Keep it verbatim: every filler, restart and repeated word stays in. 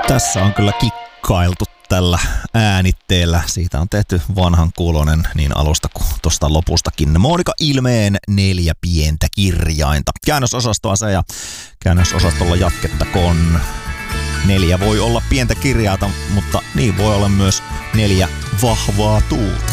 Tässä on kyllä kikkailtu tällä äänitteellä. Siitä on tehty vanhan kuulonen niin alusta kuin tuosta lopustakin. Monika Ilmeen neljä pientä kirjainta. Käännösosastoa se ja käännösosastolla jatkettakoon. Neljä voi olla pientä kirjainta, mutta niin voi olla myös neljä vahvaa tuulta.